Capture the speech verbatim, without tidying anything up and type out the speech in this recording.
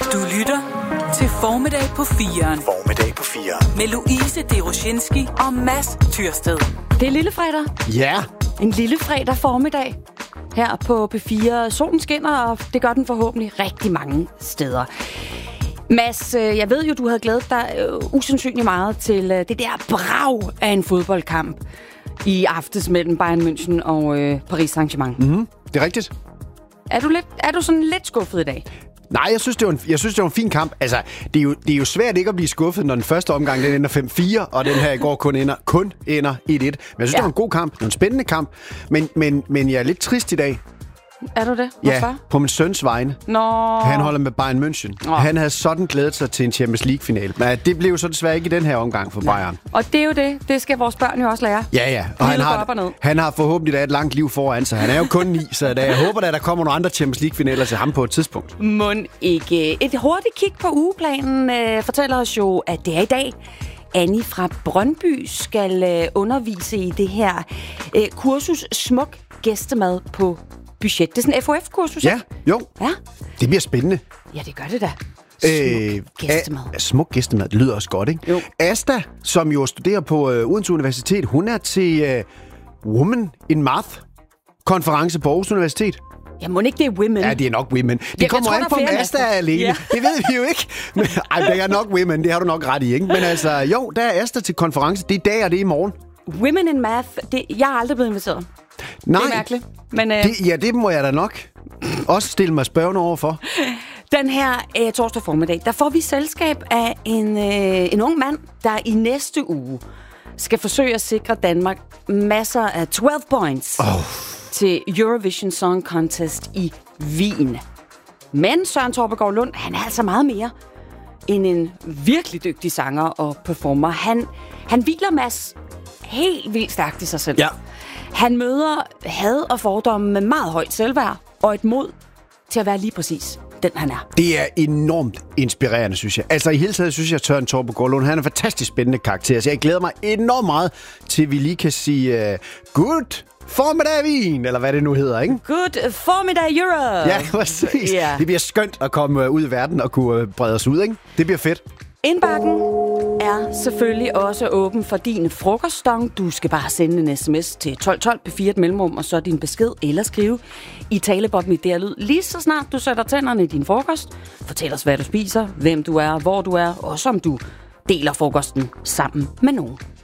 Du lytter til Formiddag på firen. Formiddag på firen. Med Louise Deroshinski og Mads Tyrsted. Det er lille fredag. Ja. En lille fredag formiddag her på P fire. Solen skinner, og det gør den forhåbentlig rigtig mange steder. Mads, jeg ved jo, du havde glædet dig uh, usandsynligt meget til uh, det der brag af en fodboldkamp i aftes mellem Bayern München og uh, Paris Saint-Germain. Mm-hmm. Det er rigtigt. Er du, lidt, er du sådan lidt skuffet i dag? Nej, jeg synes, det var en, jeg synes, det var en fin kamp. Altså, det er, jo, det er jo svært ikke at blive skuffet, når den første omgang den ender fem fire, og den her i går kun ender, kun ender et et. Men jeg synes, ja. Det var en god kamp. Det var en spændende kamp. Men, men, men jeg er lidt trist i dag. Er du det? Hvorfor? Ja, på min søns vegne. Nå. Han holder med Bayern München. Nå. Han havde sådan glædet sig til en Champions League-finale. Men det blev jo så desværre ikke i den her omgang for Bayern. Og det er jo det. Det skal vores børn jo også lære. Ja, ja. Og han har, han har forhåbentlig da et langt liv foran sig. Han er jo kun ni, så da, jeg håber, at der kommer nogle andre Champions League-finaler til ham på et tidspunkt. Mon ikke. Et hurtigt kig på ugeplanen øh, fortæller os jo, at det er i dag. Annie fra Brøndby skal øh, undervise i det her øh, kursus Smuk Gæstemad på budget. Det er sådan en F O F-kursus, Ja, jo. Ja. Det bliver spændende. Ja, det gør det da. Smuk øh, gæstemad. A- smuk gæstemad. Det lyder også godt, ikke? Jo. Asta, som jo studerer på øh, Odense Universitet, hun er til øh, Women in Math-konference på Aarhus Universitet. Ja, må ikke det er women? Ja, det er nok women. Det ja, kommer tror, an på, om Asta er alene. Ja. Det ved vi jo ikke. Men, ej, det er nok women. Det har du nok ret i, ikke? Men altså, jo, der er Asta til konference. Det er i dag, og det er i morgen. Women in Math. Det, jeg har aldrig blevet inviteret. Nej. Det er mærkeligt. Men, øh, det, ja, det må jeg da nok også stille mig spørgende overfor. Den her øh, torsdag formiddag, der får vi selskab af en, øh, en ung mand, der i næste uge skal forsøge at sikre Danmark masser af tolv points oh. til Eurovision Song Contest i Wien. Men Søren Torpegaard Lund, han er altså meget mere end en virkelig dygtig sanger og performer. Han, han hviler Mads helt vildt stærkt i sig selv. Ja. Han møder had og fordomme med meget højt selvværd og et mod til at være lige præcis den, han er. Det er enormt inspirerende, synes jeg. Altså i hele taget synes jeg, at Søren Torpegaard Lund, han er en fantastisk spændende karakter. Så jeg glæder mig enormt meget til, vi lige kan sige uh, good formiddag Wien, eller hvad det nu hedder, ikke? Good formiddag Europe! Ja, præcis. Yeah. Det bliver skønt at komme ud i verden og kunne brede os ud, ikke? Det bliver fedt. Indbakken er selvfølgelig også åben for din frokoststong. Du skal bare sende en sms til tolv tolv P fire et mellemrum, og så din besked eller skrive i talebobben i D R Lyd. Lige så snart du sætter tænderne i din frokost, fortæl os, hvad du spiser, hvem du er, hvor du er, og om du deler frokosten sammen med nogen.